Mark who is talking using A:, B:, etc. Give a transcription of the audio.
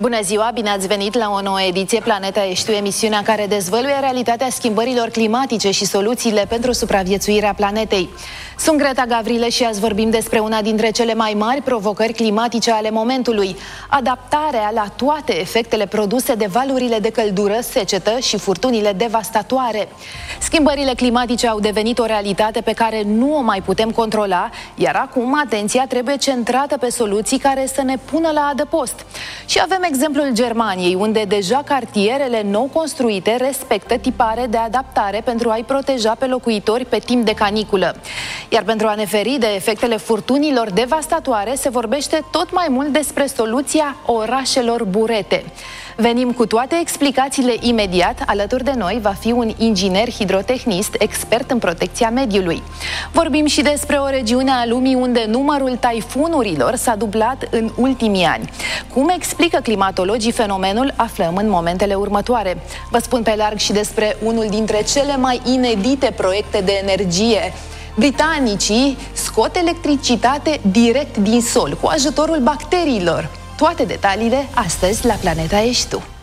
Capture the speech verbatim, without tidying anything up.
A: Bună ziua, bine ați venit la o nouă ediție Planeta Eștiu, emisiunea care dezvăluie realitatea schimbărilor climatice și soluțiile pentru supraviețuirea planetei. Sunt Greta Gavrile și azi vorbim despre una dintre cele mai mari provocări climatice ale momentului: adaptarea la toate efectele produse de valurile de căldură, secetă și furtunile devastatoare. Schimbările climatice au devenit o realitate pe care nu o mai putem controla, iar acum atenția trebuie centrată pe soluții care să ne pună la adăpost. Și avem exemplul Germaniei, unde deja cartierele nou construite respectă tipare de adaptare pentru a-i proteja pe locuitori pe timp de caniculă. Iar pentru a ne feri de efectele furtunilor devastatoare, se vorbește tot mai mult despre soluția orașelor burete. Venim cu toate explicațiile imediat. Alături de noi va fi un inginer hidrotehnist, expert în protecția mediului. Vorbim și despre o regiune a lumii unde numărul taifunurilor s-a dublat în ultimii ani. Cum explică climatologii fenomenul, aflăm în momentele următoare. Vă spun pe larg și despre unul dintre cele mai inedite proiecte de energie. Britanicii scot electricitate direct din sol, cu ajutorul bacteriilor. Toate detaliile astăzi la Planeta Eștiu.